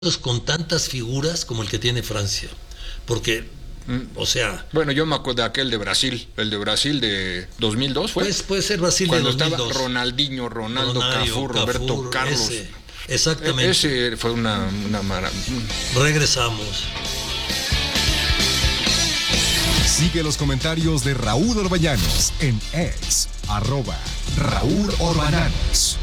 con tantas figuras como el que tiene Francia. Porque, o sea... Bueno, yo me acuerdo de aquel de Brasil, el de Brasil de 2002, ¿fue? Pues puede ser Brasil cuando de 2002. Estaba Ronaldinho, Ronaldo, Cafú, Roberto Carlos. Exactamente. Ese fue una maravilla. Regresamos. Sigue los comentarios de Raúl Orbañanos en X, @Raúl Orbañanos.